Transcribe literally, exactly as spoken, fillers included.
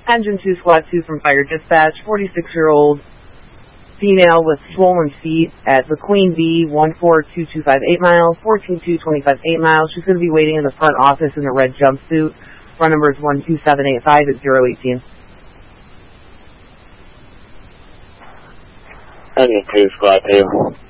Engine two, Squad two from Fire Dispatch, forty-six-year-old female with swollen feet at the Queen Bee, one four two two five eight miles, fourteen two twenty-five eight miles. She's going to be waiting in the front office in a red jumpsuit. Front number is one two seven eight five at zero eighteen. Engine two, Squad two.